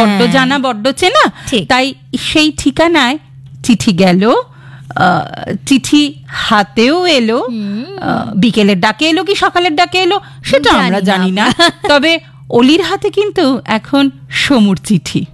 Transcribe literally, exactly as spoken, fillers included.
বড্ড জানা বড্ড চেনা, তাই সেই ঠিকানায় চিঠি গেল, চিঠি হাতেও এলো। বিকেলের ডাকে এলো কি সকালের ডাকে এলো সেটা আমরা জানি না, তবে অলির হাতে কিন্তু এখন সমুর চিঠি।